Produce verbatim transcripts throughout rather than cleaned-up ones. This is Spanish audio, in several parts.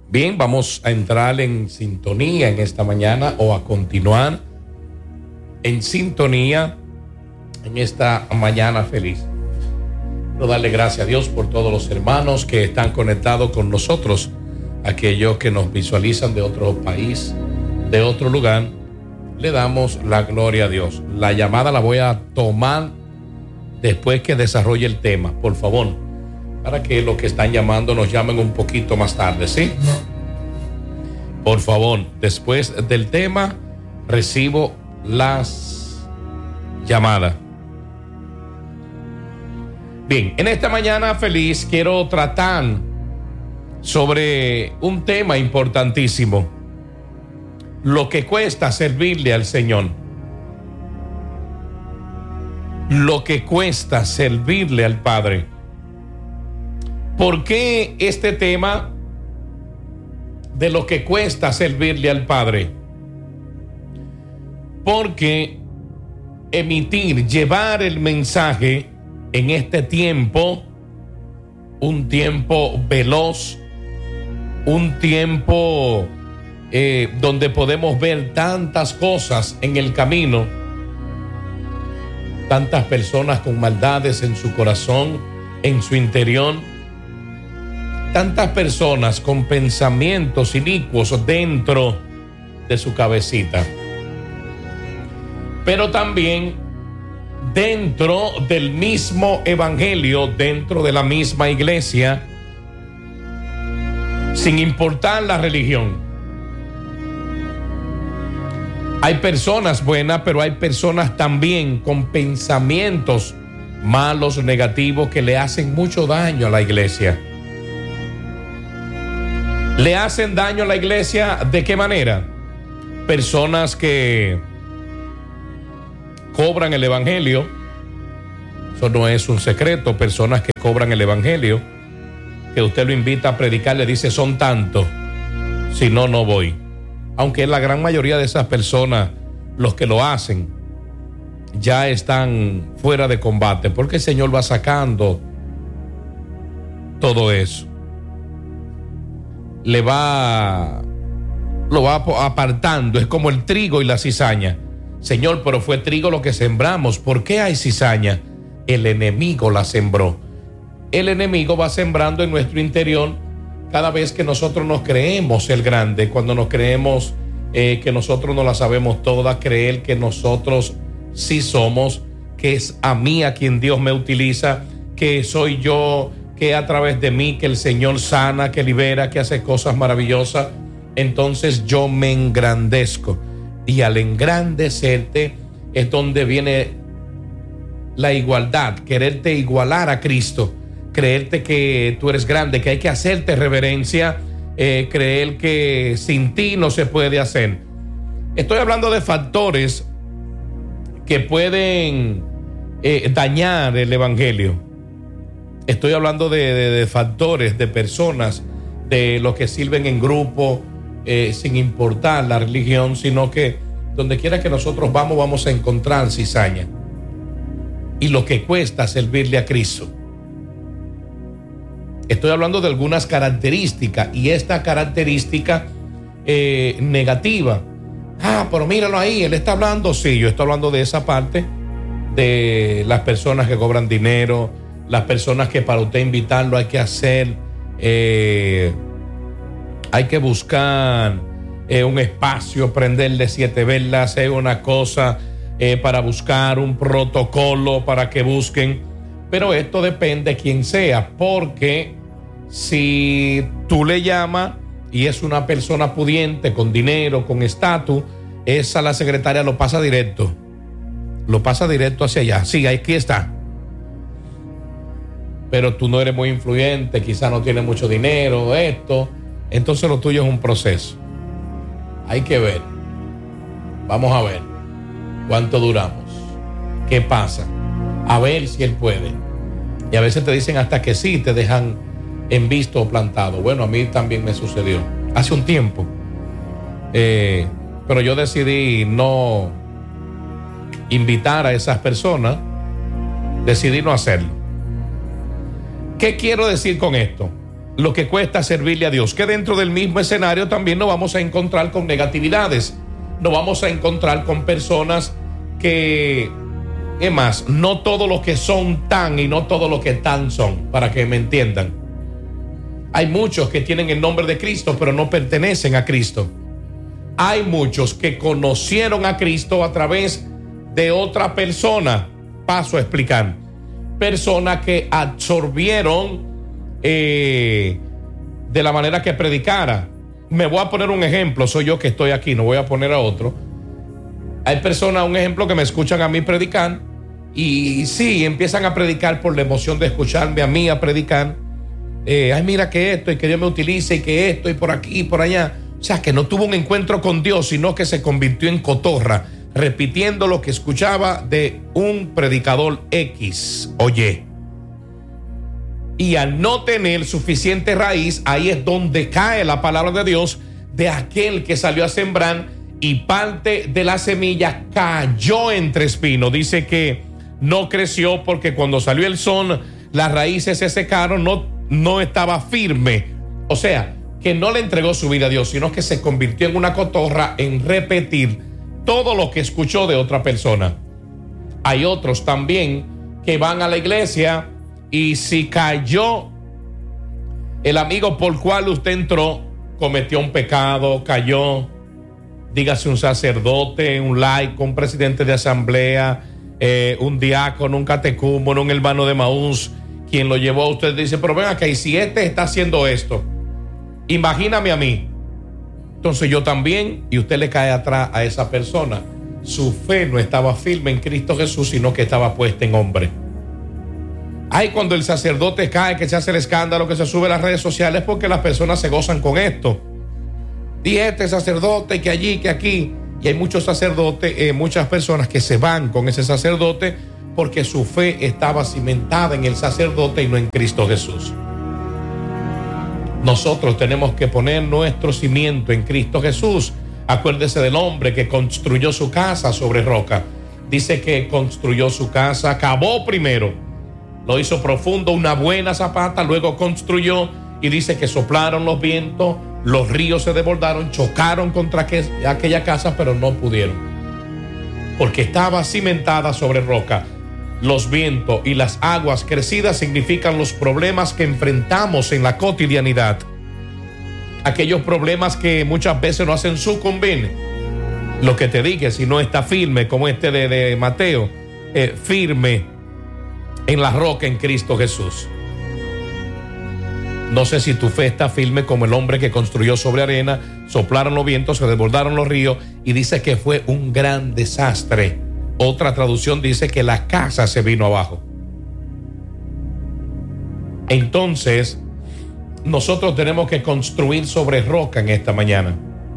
Bien, vamos a entrar en sintonía en esta mañana o a continuar en sintonía en esta mañana feliz. Quiero darle gracias a Dios por todos los hermanos que están conectados con nosotros, aquellos que nos visualizan de otro país, de otro lugar. Le damos la gloria a Dios. La llamada la voy a tomar después que desarrolle el tema, por favor, para que los que están llamando nos llamen un poquito más tarde, ¿sí? Por favor, después del tema recibo las llamadas. Bien, en esta mañana feliz quiero tratar sobre un tema importantísimo: lo que cuesta servirle al Señor. Lo que cuesta servirle al Padre. ¿Por qué este tema de lo que cuesta servirle al Padre? Porque emitir, llevar el mensaje en este tiempo, un tiempo veloz, un tiempo eh, donde podemos ver tantas cosas en el camino, tantas personas con maldades en su corazón, en su interior, tantas personas con pensamientos inicuos dentro de su cabecita, pero también dentro del mismo evangelio, dentro de la misma iglesia, sin importar la religión. Hay personas buenas, pero hay personas también con pensamientos malos, negativos, que le hacen mucho daño a la iglesia. ¿Le hacen daño a la iglesia de qué manera? Personas que cobran el evangelio, eso no es un secreto, personas que cobran el evangelio, que usted lo invita a predicar, le dice son tantos, si no, no voy. Aunque la gran mayoría de esas personas, los que lo hacen, ya están fuera de combate, porque el Señor va sacando todo eso. Le va, lo va apartando, es como el trigo y la cizaña. Señor, pero fue trigo lo que sembramos, ¿por qué hay cizaña? El enemigo la sembró. El enemigo va sembrando en nuestro interior cada vez que nosotros nos creemos el grande, cuando nos creemos eh, que nosotros no la sabemos toda, creer que nosotros sí somos, que es a mí a quien Dios me utiliza, que soy yo, que a través de mí que el Señor sana, que libera, que hace cosas maravillosas. Entonces yo me engrandezco, y al engrandecerte es donde viene la igualdad, quererte igualar a Cristo, creerte que tú eres grande, que hay que hacerte reverencia, eh, creer que sin ti no se puede hacer. Estoy hablando de factores que pueden eh, dañar el evangelio. Estoy hablando de, de, de factores, de personas, de los que sirven en grupo, eh, sin importar la religión, sino que donde quiera que nosotros vamos, vamos a encontrar cizaña. Y lo que cuesta servirle a Cristo. Estoy hablando de algunas características, y esta característica eh, negativa. Ah, pero míralo ahí, él está hablando. Sí, yo estoy hablando de esa parte de las personas que cobran dinero, las personas que para usted invitarlo hay que hacer, eh, hay que buscar eh, un espacio, prenderle siete velas, hacer una cosa eh, para buscar un protocolo para que busquen. Pero esto depende de quién sea, porque si tú le llamas y es una persona pudiente, con dinero, con estatus, esa la secretaria lo pasa directo, lo pasa directo hacia allá. Sí, aquí está. Pero tú no eres muy influyente, quizás no tienes mucho dinero, esto, entonces lo tuyo es un proceso. Hay que ver, vamos a ver cuánto duramos, qué pasa, a ver si él puede. Y a veces te dicen hasta que sí, te dejan en visto o plantado. Bueno, a mí también me sucedió hace un tiempo, eh, pero yo decidí no invitar a esas personas, decidí no hacerlo. ¿Qué quiero decir con esto? lo que cuesta servirle a Dios, que dentro del mismo escenario también nos vamos a encontrar con negatividades, nos vamos a encontrar con personas que, es más, no todo lo que son tan y no todo lo que tan son, para que me entiendan. Hay muchos que tienen el nombre de Cristo, pero no pertenecen a Cristo. Hay muchos que conocieron a Cristo a través de otra persona. Paso a explicar. Personas que absorbieron eh, de la manera que predicara. Me voy a poner un ejemplo. Soy yo que estoy aquí, no voy a poner a otro. Hay personas, un ejemplo, que me escuchan a mí predicar y sí, empiezan a predicar por la emoción de escucharme a mí a predicar. Eh, ay, mira que esto y que Dios me utilice y que esto y por aquí y por allá. O sea, que no tuvo un encuentro con Dios, sino que se convirtió en cotorra, repitiendo lo que escuchaba de un predicador X o Y. Y al no tener suficiente raíz, ahí es donde cae la palabra de Dios de aquel que salió a sembrar y parte de la semilla cayó entre espinos. Dice que no creció porque cuando salió el sol, las raíces se secaron, no, no estaba firme. O sea, que no le entregó su vida a Dios, sino que se convirtió en una cotorra en repetir todo lo que escuchó de otra persona. Hay otros también que van a la iglesia y si cayó el amigo por cual usted entró, cometió un pecado, cayó, dígase un sacerdote, un laico, un presidente de asamblea, eh, un diácono, un catecúmeno, un hermano de Maús, quien lo llevó a usted, dice, pero ven acá, y si este está haciendo esto, imagíname a mí. Entonces yo también, y usted le cae atrás a esa persona. Su fe no estaba firme en Cristo Jesús, sino que estaba puesta en hombre. Ay, cuando el sacerdote cae, que se hace el escándalo, que se sube a las redes sociales, porque las personas se gozan con esto. Y este sacerdote, que allí, que aquí. Y hay muchos sacerdotes, eh, muchas personas que se van con ese sacerdote porque su fe estaba cimentada en el sacerdote y no en Cristo Jesús. Nosotros tenemos que poner nuestro cimiento en Cristo Jesús. Acuérdese del hombre que construyó su casa sobre roca. Dice que construyó su casa, cavó primero, lo hizo profundo, una buena zapata, luego construyó y dice que soplaron los vientos, los ríos se desbordaron, chocaron contra aquella casa, pero no pudieron, porque estaba cimentada sobre roca. Los vientos y las aguas crecidas significan los problemas que enfrentamos en la cotidianidad. Aquellos problemas que muchas veces nos hacen sucumbir. Lo que te dije, si no está firme, como este de, de Mateo, eh, firme en la roca en Cristo Jesús. No sé si tu fe está firme como el hombre que construyó sobre arena, soplaron los vientos, se desbordaron los ríos y dice que fue un gran desastre. Otra traducción dice que la casa se vino abajo. Entonces, nosotros tenemos que construir sobre roca en esta mañana.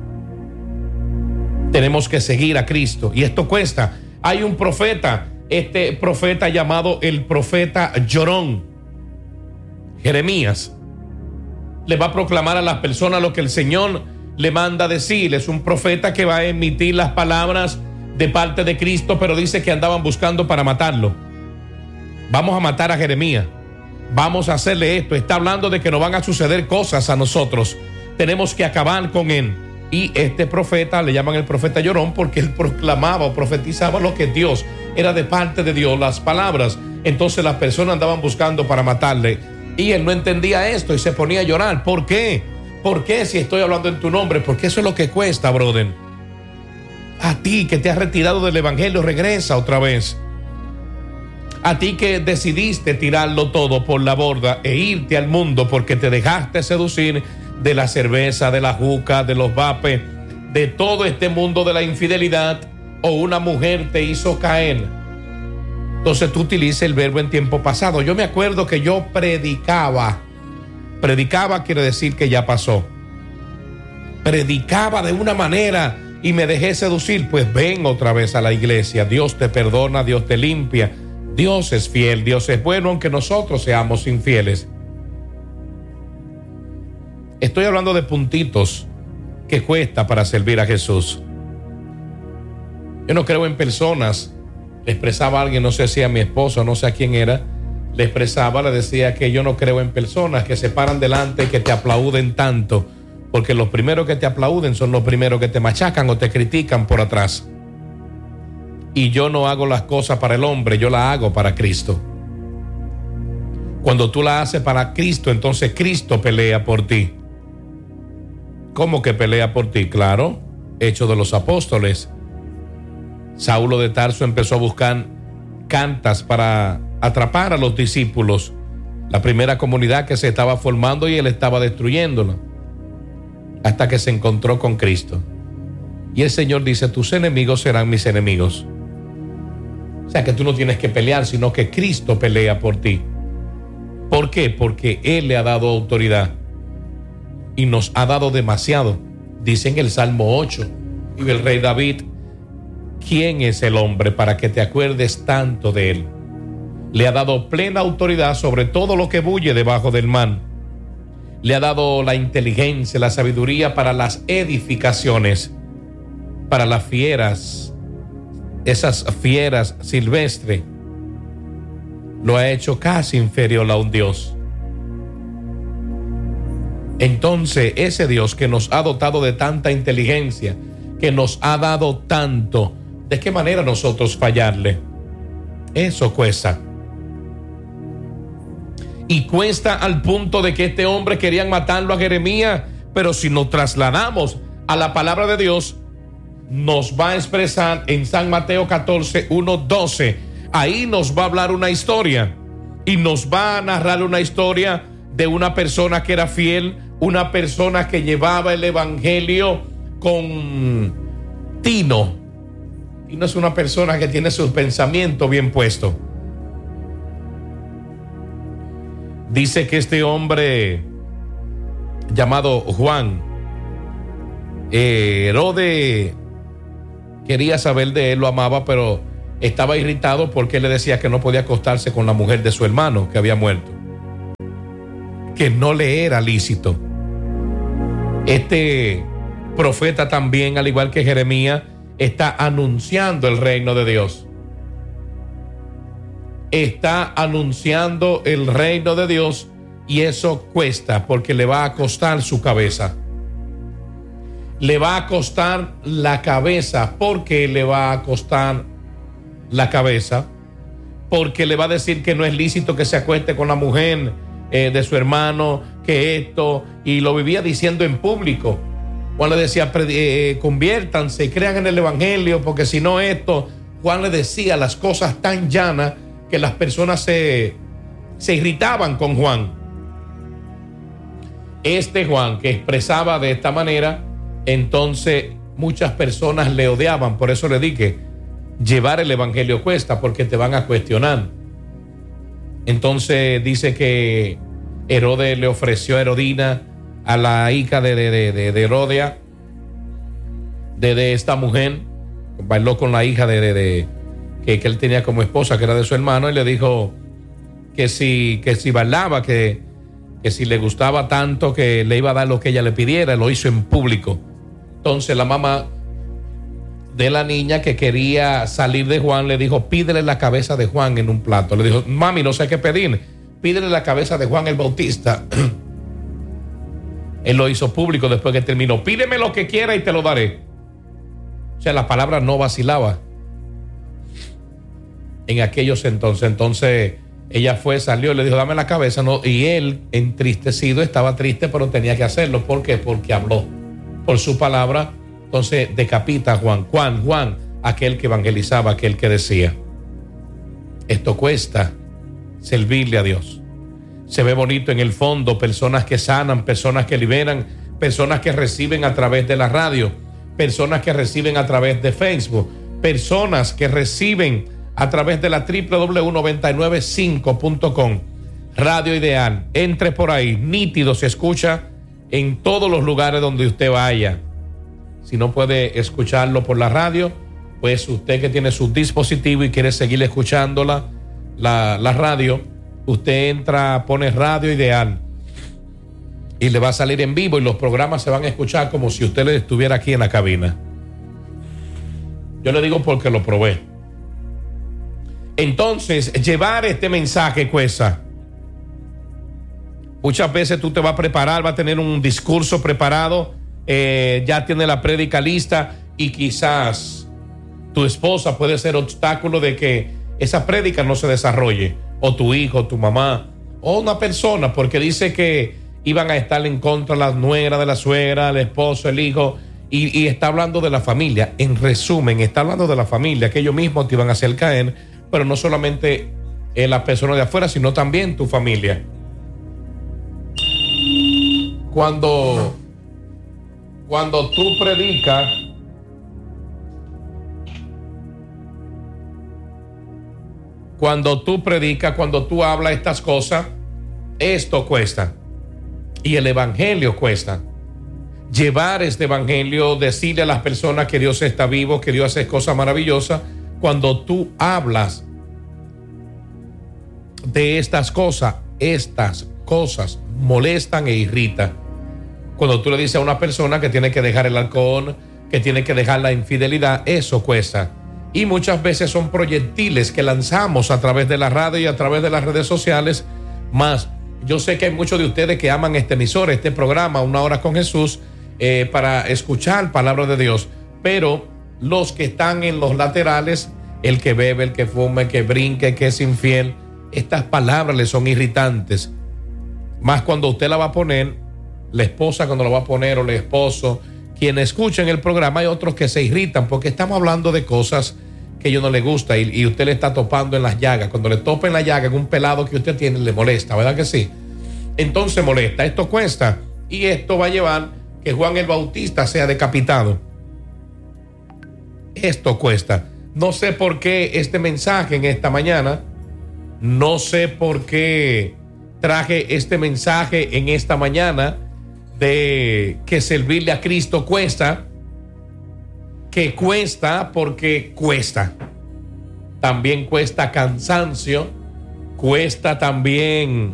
Tenemos que seguir a Cristo y esto cuesta. Hay un profeta, este profeta llamado el profeta llorón, Jeremías. Le va a proclamar a las personas lo que el Señor le manda decir. Es un profeta que va a emitir las palabras de parte de Cristo, pero dice que andaban buscando para matarlo. Vamos a matar a Jeremías, vamos a hacerle esto. Está hablando de que nos van a suceder cosas a nosotros, tenemos que acabar con él. Y este profeta le llaman el profeta llorón porque él proclamaba o profetizaba lo que Dios, era de parte de Dios las palabras. Entonces las personas andaban buscando para matarle y él no entendía esto y se ponía a llorar. ¿Por qué? ¿Por qué si estoy hablando en tu nombre? Porque eso es lo que cuesta, brother. A ti que te has retirado del evangelio, regresa otra vez. A ti que decidiste tirarlo todo por la borda e irte al mundo porque te dejaste seducir de la cerveza, de la juca, de los vapes, de todo este mundo de la infidelidad, o una mujer te hizo caer. Entonces tú utilizas el verbo en tiempo pasado. Yo me acuerdo que yo predicaba. Predicaba quiere decir que ya pasó. Predicaba de una manera y me dejé seducir. Pues ven otra vez a la iglesia. Dios te perdona, Dios te limpia. Dios es fiel, Dios es bueno, aunque nosotros seamos infieles. Estoy hablando de puntitos que cuesta para servir a Jesús. Yo no creo en personas. Expresaba a alguien, no sé si a mi esposo, no sé a quién era, le expresaba, le decía que yo no creo en personas que se paran delante y que te aplauden tanto, porque los primeros que te aplauden son los primeros que te machacan o te critican por atrás. Y yo no hago las cosas para el hombre, yo las hago para Cristo. Cuando tú la haces para Cristo, entonces Cristo pelea por ti. ¿Cómo que pelea por ti? Claro, Hechos de los Apóstoles. Saulo de Tarso empezó a buscar cantas para atrapar a los discípulos, la primera comunidad que se estaba formando, y él estaba destruyéndola, hasta que se encontró con Cristo. Y el Señor dice: tus enemigos serán mis enemigos. O sea que tú no tienes que pelear, sino que Cristo pelea por ti. ¿Por qué? Porque Él le ha dado autoridad y nos ha dado demasiado. Dice en el Salmo ocho, y el rey David: ¿quién es el hombre para que te acuerdes tanto de él? Le ha dado plena autoridad sobre todo lo que bulle debajo del mar. Le ha dado la inteligencia, la sabiduría para las edificaciones, para las fieras, esas fieras silvestres. Lo ha hecho casi inferior a un Dios. Entonces, ese Dios que nos ha dotado de tanta inteligencia, que nos ha dado tanto, ¿de qué manera nosotros fallarle? Eso cuesta. Y cuesta al punto de que este hombre querían matarlo a Jeremías, pero si nos trasladamos a la palabra de Dios, nos va a expresar en San Mateo catorce, uno, doce. Ahí nos va a hablar una historia y nos va a narrar una historia de una persona que era fiel, una persona que llevaba el evangelio con tino. Y no es una persona que tiene sus pensamientos bien puestos. Dice que este hombre llamado Juan, eh, Herodes quería saber de él, lo amaba, pero estaba irritado porque él le decía que no podía acostarse con la mujer de su hermano que había muerto, que no le era lícito. Este profeta también, al igual que Jeremías, está anunciando el reino de Dios. Está anunciando el reino de Dios, y eso cuesta, porque le va a costar su cabeza. Le va a costar la cabeza. ¿Por qué le va a costar la cabeza? Porque le va a decir que no es lícito que se acueste con la mujer eh, de su hermano, que esto, y lo vivía diciendo en público. Juan le decía: eh, conviértanse y crean en el evangelio, porque si no esto. Juan le decía las cosas tan llanas que las personas se, se irritaban con Juan. Este Juan que expresaba de esta manera, entonces muchas personas le odiaban. Por eso le dije, llevar el evangelio cuesta, porque te van a cuestionar. Entonces dice que Herodes le ofreció a Herodina, a la hija de, de, de, de Herodia, de, de esta mujer, bailó con la hija de, de, de que, que él tenía como esposa, que era de su hermano, y le dijo que si, que si bailaba, que, que si le gustaba tanto, que le iba a dar lo que ella le pidiera. Lo hizo en público. Entonces la mamá de la niña, que quería salir de Juan, le dijo: pídele la cabeza de Juan en un plato. Le dijo: mami, no sé qué pedir, pídele la cabeza de Juan el Bautista. Él lo hizo público después que terminó: pídeme lo que quiera y te lo daré. O sea, la palabra no vacilaba en aquellos entonces. Entonces ella fue, salió y le dijo: dame la cabeza. No, y él, entristecido, estaba triste, pero tenía que hacerlo. ¿Por qué? Porque habló por su palabra. Entonces decapita a Juan. Juan, Juan, aquel que evangelizaba, aquel que decía. Esto cuesta, servirle a Dios. Se ve bonito en el fondo, personas que sanan, personas que liberan, personas que reciben a través de la radio, personas que reciben a través de Facebook, personas que reciben a través de la doble u doble u doble u punto noventa y nueve cinco punto com. Radio Ideal, entre por ahí, nítido, se escucha en todos los lugares donde usted vaya. Si no puede escucharlo por la radio, pues usted que tiene su dispositivo y quiere seguir escuchándola, la, la radio, usted entra, pone Radio Ideal y le va a salir en vivo, y los programas se van a escuchar como si usted estuviera aquí en la cabina. Yo le digo porque lo probé. Entonces, llevar este mensaje cuesta. Muchas veces tú te vas a preparar, vas a tener un discurso preparado, eh, ya tiene la prédica lista y quizás tu esposa puede ser obstáculo de que esa prédica no se desarrolle, o tu hijo, tu mamá, o una persona, porque dice que iban a estar en contra la nuera de la suegra, el esposo, el hijo, y, y está hablando de la familia. En resumen, está hablando de la familia, que ellos mismos te iban a hacer caer, pero no solamente eh, las personas de afuera, sino también tu familia. Cuando, cuando tú predicas, cuando tú predicas, cuando tú hablas estas cosas, esto cuesta. Y el evangelio cuesta. Llevar este evangelio, decirle a las personas que Dios está vivo, que Dios hace cosas maravillosas. Cuando tú hablas de estas cosas, estas cosas molestan e irritan. Cuando tú le dices a una persona que tiene que dejar el alcohol, que tiene que dejar la infidelidad, eso cuesta. Y muchas veces son proyectiles que lanzamos a través de la radio y a través de las redes sociales. Más, yo sé que hay muchos de ustedes que aman este emisor, este programa, Una Hora con Jesús, eh, para escuchar palabra de Dios. Pero los que están en los laterales, el que bebe, el que fuma, el que brinque, el que es infiel, estas palabras le son irritantes. Más cuando usted la va a poner, la esposa cuando la va a poner, o el esposo, quienes escuchan el programa, hay otros que se irritan porque estamos hablando de cosas que a ellos no les gusta y, y usted le está topando en las llagas. Cuando le topa en la llaga en un pelado que usted tiene, le molesta, ¿verdad que sí? Entonces molesta, esto cuesta, y esto va a llevar que Juan el Bautista sea decapitado. Esto cuesta. No sé por qué este mensaje en esta mañana, no sé por qué traje este mensaje en esta mañana de que servirle a Cristo cuesta, que cuesta porque cuesta. También cuesta cansancio, cuesta también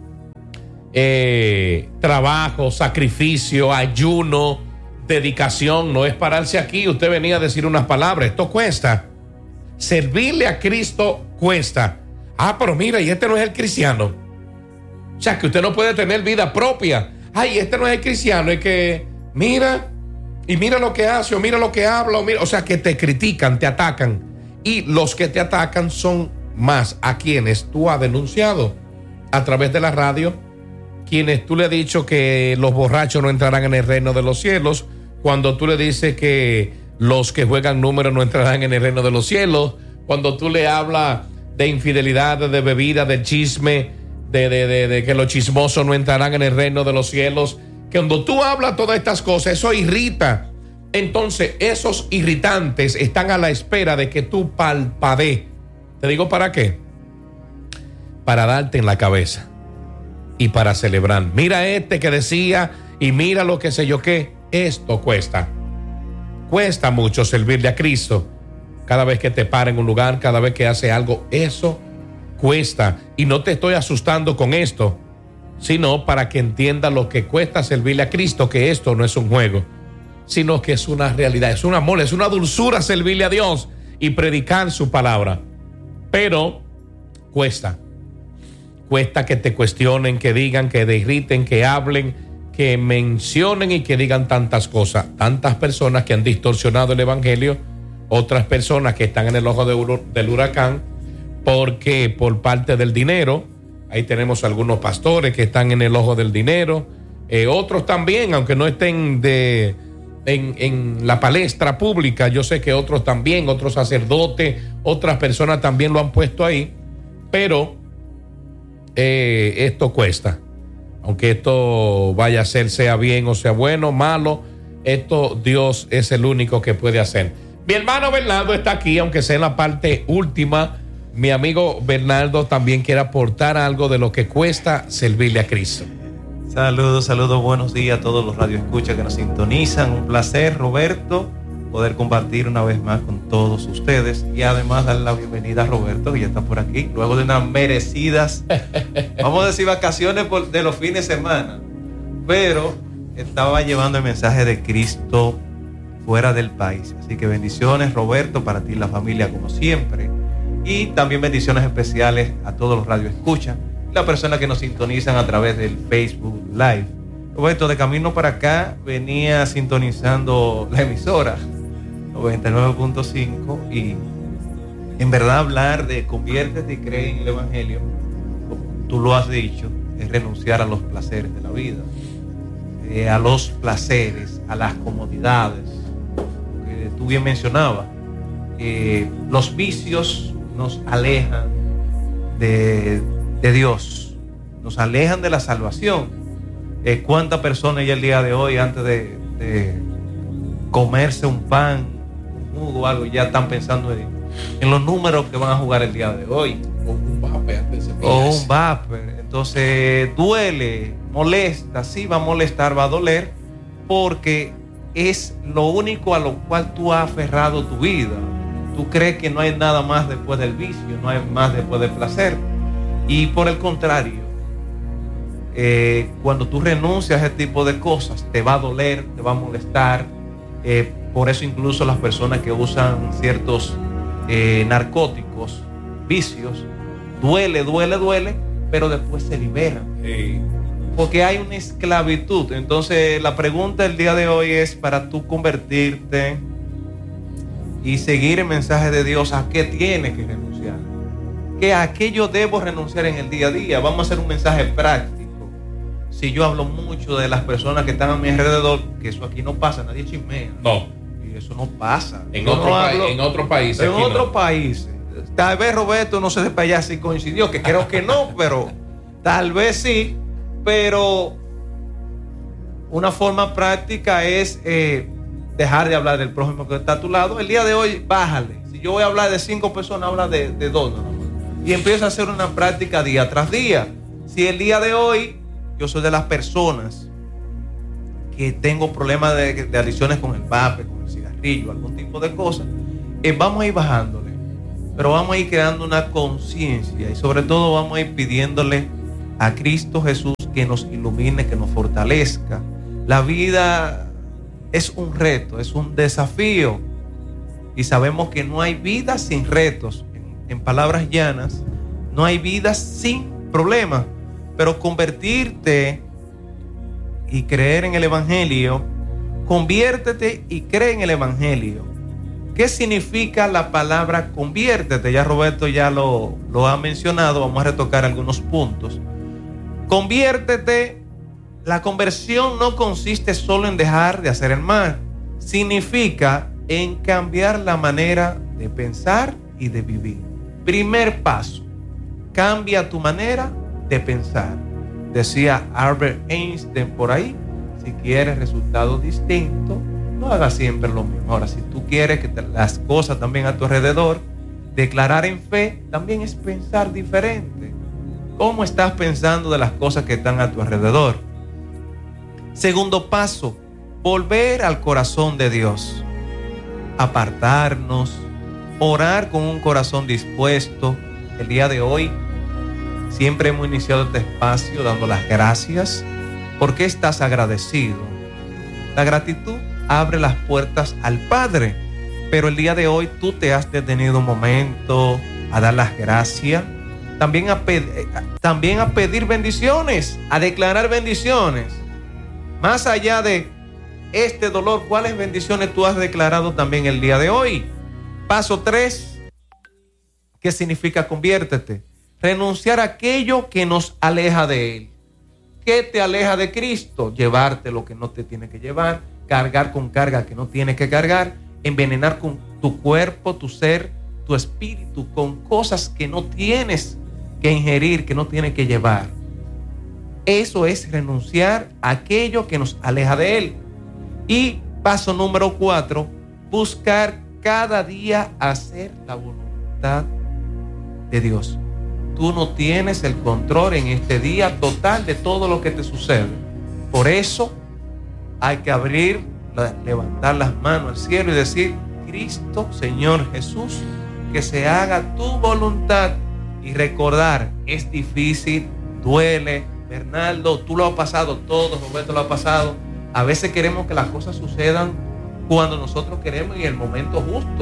eh, trabajo, sacrificio, ayuno, dedicación. No es pararse aquí, usted venía a decir unas palabras, esto cuesta. Servirle a Cristo cuesta. Ah, pero mira, y este no es el cristiano. O sea, que usted no puede tener vida propia. Ay, este no es el cristiano, es que mira, y mira lo que hace, o mira lo que habla, o mira, o sea, que te critican, te atacan. Y los que te atacan son más a quienes tú has denunciado a través de la radio, quienes tú le has dicho que los borrachos no entrarán en el reino de los cielos, cuando tú le dices que los que juegan números no entrarán en el reino de los cielos, cuando tú le hablas de infidelidad, de bebida, de chisme, De, de, de, de que los chismosos no entrarán en el reino de los cielos, que cuando tú hablas todas estas cosas, eso irrita. Entonces esos irritantes están a la espera de que tú palpadees. Te digo para qué, para darte en la cabeza y para celebrar. Mira este que decía, y mira lo que sé yo qué. Esto cuesta, cuesta mucho servirle a Cristo. Cada vez que te para en un lugar, cada vez que hace algo, eso cuesta. Y no te estoy asustando con esto, sino para que entiendas lo que cuesta servirle a Cristo, que esto no es un juego, sino que es una realidad, es un amor, es una dulzura servirle a Dios y predicar su palabra. Pero cuesta, cuesta que te cuestionen, que digan, que te irriten, que hablen, que mencionen y que digan tantas cosas. Tantas personas que han distorsionado el evangelio, otras personas que están en el ojo de, del huracán, porque por parte del dinero. Ahí tenemos algunos pastores que están en el ojo del dinero, eh, otros también, aunque no estén de, en, en la palestra pública. Yo sé que otros también, otros sacerdotes, otras personas también lo han puesto ahí, pero eh, esto cuesta. Aunque esto vaya a ser, sea bien o sea bueno, malo, esto Dios es el único que puede hacer. Mi hermano Bernardo está aquí, aunque sea en la parte última. Mi amigo Bernardo también quiere aportar algo de lo que cuesta servirle a Cristo. Saludos, saludos, buenos días a todos los radioescuchas que nos sintonizan. Un placer, Roberto, poder compartir una vez más con todos ustedes y además darle la bienvenida a Roberto, que ya está por aquí, luego de unas merecidas, vamos a decir, vacaciones por, de los fines de semana, pero estaba llevando el mensaje de Cristo fuera del país. Así que bendiciones, Roberto, para ti y la familia como siempre. Y también bendiciones especiales a todos los radioescuchas y las personas que nos sintonizan a través del Facebook Live. Roberto, de camino para acá venía sintonizando la emisora noventa y nueve punto cinco y en verdad hablar de conviértete y cree en el Evangelio, como tú lo has dicho, es renunciar a los placeres de la vida, eh, a los placeres, a las comodidades, que tú bien mencionabas. Eh, los vicios nos alejan de, de Dios, nos alejan de la salvación. Eh, ¿Cuántas personas ya el día de hoy, antes de, de comerse un pan, un jugo o algo, ya están pensando en, en los números que van a jugar el día de hoy? O un vape antes de O un vape. Entonces duele, molesta, sí va a molestar, va a doler, porque es lo único a lo cual tú has aferrado tu vida. Tú crees que no hay nada más después del vicio, no hay más después del placer. Y por el contrario, eh, cuando tú renuncias a ese tipo de cosas, te va a doler, te va a molestar. Eh, por eso incluso las personas que usan ciertos eh, narcóticos, vicios, duele, duele, duele, pero después se liberan. Sí. Porque hay una esclavitud. Entonces la pregunta del día de hoy es para tú convertirte y seguir el mensaje de Dios. ¿A qué tienes que renunciar? ¿Qué a qué yo debo renunciar en el día a día? Vamos a hacer un mensaje práctico. Si yo hablo mucho de las personas que están a mi alrededor, que eso aquí no pasa, nadie chismea. No. Y eso no pasa. En, Yo otro, no pa hablo, en otro país. En aquí otro no. país. Tal vez Roberto, no sé de para allá si coincidió, que creo que no, pero tal vez sí. Pero una forma práctica es eh, dejar de hablar del prójimo que está a tu lado. El día de hoy, bájale. Si yo voy a hablar de cinco personas, habla de, de dos nada más. Y empieza a hacer una práctica día tras día. Si el día de hoy yo soy de las personas que tengo problemas de, de adicciones con el vape, con el cigarrillo, algún tipo de cosas, eh, vamos a ir bajándole. Pero vamos a ir creando una conciencia y sobre todo vamos a ir pidiéndole a Cristo Jesús que nos ilumine, que nos fortalezca. La vida es un reto, es un desafío y sabemos que no hay vida sin retos. En, en palabras llanas, no hay vida sin problemas, pero convertirte y creer en el Evangelio, conviértete y cree en el Evangelio. ¿Qué significa la palabra conviértete? Ya Roberto ya lo, lo ha mencionado, vamos a retocar algunos puntos. Conviértete, la conversión no consiste solo en dejar de hacer el mal, significa en cambiar la manera de pensar y de vivir. Primer paso, cambia tu manera de pensar. Decía Albert Einstein por ahí, si quieres resultados distintos, no hagas siempre lo mismo. Ahora, si tú quieres que te, las cosas también a tu alrededor, declarar en fe también es pensar diferente. ¿Cómo estás pensando de las cosas que están a tu alrededor? Segundo paso, volver al corazón de Dios. Apartarnos, orar con un corazón dispuesto. El día de hoy siempre hemos iniciado este espacio dando las gracias. ¿Por qué estás agradecido? La gratitud abre las puertas al Padre, pero el día de hoy tú te has detenido un momento a dar las gracias, también a, ped- también a pedir bendiciones, a declarar bendiciones. Más allá de este dolor, ¿cuáles bendiciones tú has declarado también el día de hoy? Paso tres, ¿qué significa conviértete? Renunciar a aquello que nos aleja de Él. ¿Qué te aleja de Cristo? Llevarte lo que no te tiene que llevar, cargar con carga que no tienes que cargar, envenenar con tu cuerpo, tu ser, tu espíritu, con cosas que no tienes que ingerir, que no tienes que llevar. Eso es renunciar a aquello que nos aleja de Él. Y paso número cuatro, buscar cada día hacer la voluntad de Dios. Tú no tienes el control en este día total de todo lo que te sucede. Por eso hay que abrir, levantar las manos al cielo y decir: Cristo, Señor Jesús, que se haga tu voluntad. Y recordar, es difícil, duele. Bernardo, tú lo has pasado todo, Roberto lo ha pasado. A veces queremos que las cosas sucedan cuando nosotros queremos y en el momento justo.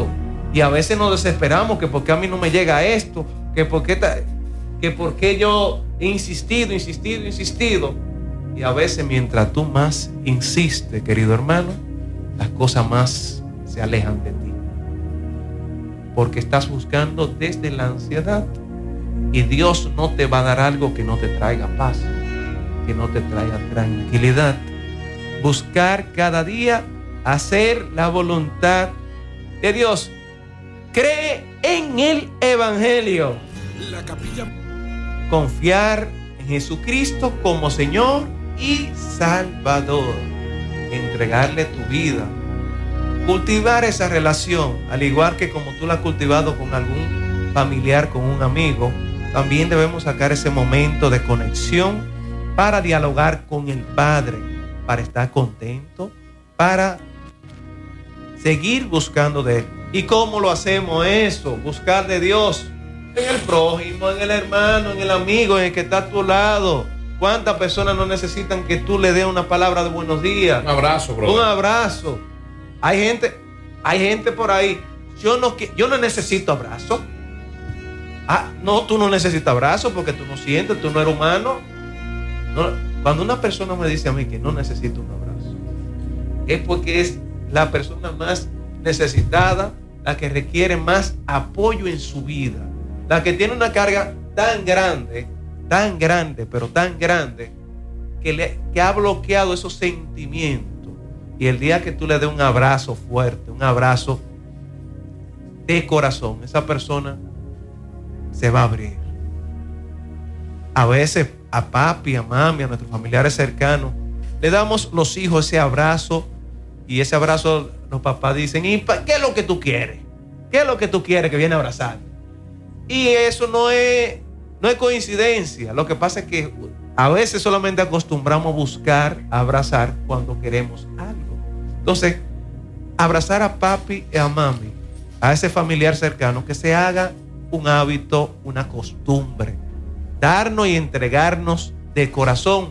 Y a veces nos desesperamos, que porque a mí no me llega esto, que porque, ta, que porque yo he insistido, insistido, insistido. Y a veces mientras tú más insistes, querido hermano, las cosas más se alejan de ti. Porque estás buscando desde la ansiedad. Y Dios no te va a dar algo que no te traiga paz, que no te traiga tranquilidad. Buscar cada día hacer la voluntad de Dios. Cree en el Evangelio. La capilla. Confiar en Jesucristo como Señor y Salvador. Entregarle tu vida. Cultivar esa relación, al igual que como tú la has cultivado con algún familiar, con un amigo. También debemos sacar ese momento de conexión para dialogar con el Padre, para estar contento, para seguir buscando de Él. ¿Y cómo lo hacemos eso? Buscar de Dios en el prójimo, en el hermano, en el amigo, en el que está a tu lado. ¿Cuántas personas no necesitan que tú le des una palabra de buenos días? Un abrazo, bro. Un abrazo. Hay gente, hay gente por ahí. Yo no, yo no necesito abrazo. Ah, no, tú no necesitas abrazo porque tú no sientes, tú no eres humano. No, cuando una persona me dice a mí que no necesita un abrazo, es porque es la persona más necesitada, la que requiere más apoyo en su vida, la que tiene una carga tan grande, tan grande, pero tan grande, que, le, que ha bloqueado esos sentimientos. Y el día que tú le des un abrazo fuerte, un abrazo de corazón, esa persona se va a abrir. A veces a papi, a mami, a nuestros familiares cercanos, le damos los hijos ese abrazo, y ese abrazo los papás dicen, ¿y qué es lo que tú quieres? ¿Qué es lo que tú quieres que viene a abrazar? Y eso no es, no es coincidencia. Lo que pasa es que a veces solamente acostumbramos a buscar, a abrazar cuando queremos algo. Entonces, abrazar a papi y a mami, a ese familiar cercano, que se haga un hábito, una costumbre. Darnos y entregarnos de corazón,